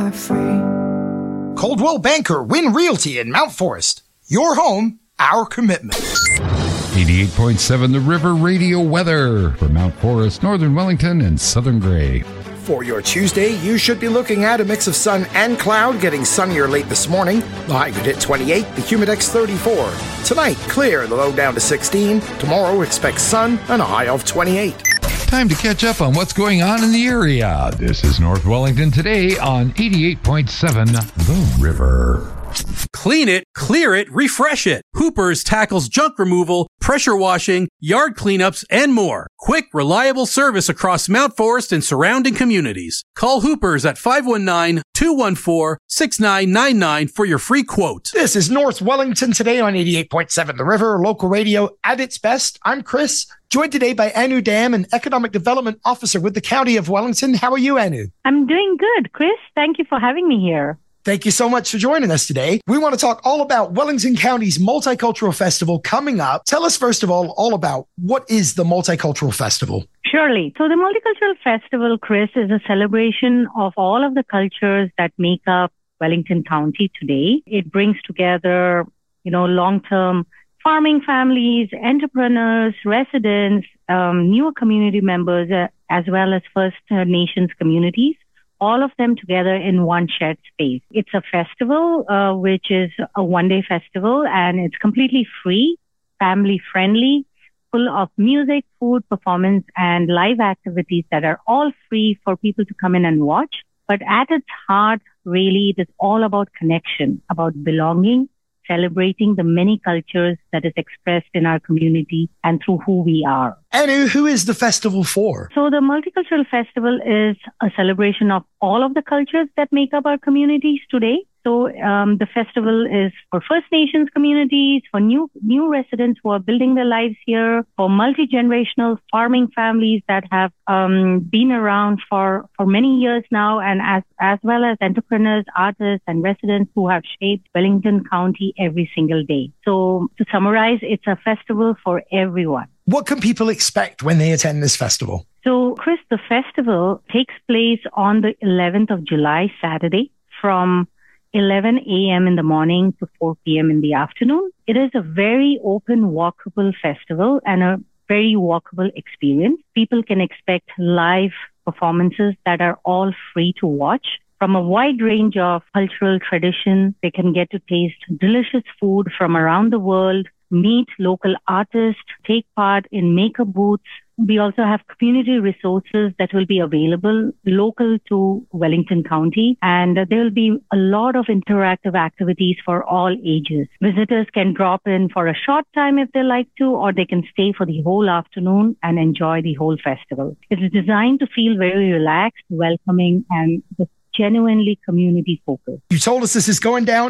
are free. Coldwell Banker Win Realty in Mount Forest. Your home, our commitment. 88.7 The River Radio weather for Mount Forest, Northern Wellington, and Southern Gray. For your Tuesday, you should be looking at a mix of sun and cloud, getting sunnier late this morning. The high could hit 28, the humidex 34. Tonight, clear, the low down to 16. Tomorrow, expect sun and a high of 28. Time to catch up on what's going on in the area. This is North Wellington today on 88.7 The River. Clean it, clear it, refresh it. Hoopers tackles junk removal, pressure washing, yard cleanups, and more. Quick, reliable service across Mount Forest and surrounding communities. Call Hoopers at 519-214-6999 for your free quote. This is North Wellington today on 88.7 The River, local radio at its best. I'm Chris, joined today by Anu Dam, an Economic Development Officer with the County of Wellington. How are you, Anu? I'm doing good, Chris. Thank you for having me here. Thank you so much for joining us today. We want to talk all about Wellington County's Multicultural Festival coming up. Tell us, first of all about what is the Multicultural Festival? Surely. So the Multicultural Festival, Chris, is a celebration of all of the cultures that make up Wellington County today. It brings together, long-term farming families, entrepreneurs, residents, newer community members, as well as First Nations communities. All of them together in one shared space. It's a festival, which is a one-day festival, and it's completely free, family-friendly, full of music, food, performance, and live activities that are all free for people to come in and watch. But at its heart, really, it is all about connection, about belonging, celebrating the many cultures that is expressed in our community and through who we are. Anu, who is the festival for? So the Multicultural Festival is a celebration of all of the cultures that make up our communities today. So the festival is for First Nations communities, for new residents who are building their lives here, for multi-generational farming families that have been around for many years now, and as well as entrepreneurs, artists, and residents who have shaped Wellington County every single day. So to summarize, it's a festival for everyone. What can people expect when they attend this festival? So, Chris, the festival takes place on the 11th of July, Saturday, from 11 a.m. in the morning to 4 p.m. in the afternoon. It is a very open, walkable festival and a very walkable experience. People can expect live performances that are all free to watch. From a wide range of cultural traditions, they can get to taste delicious food from around the world, meet local artists, take part in maker booths. We also have community resources that will be available local to Wellington County, and there will be a lot of interactive activities for all ages. Visitors can drop in for a short time if they like to, or they can stay for the whole afternoon and enjoy the whole festival. It is designed to feel very relaxed, welcoming, and genuinely community focused. You told us this is going down